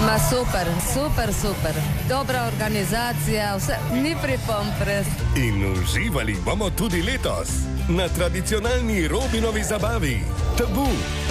Ma super, super, super. Dobra organizacija, vse ni pripomb res. In uživali bomo tudi letos na tradicionalni Robinovi zabavi. Tabu.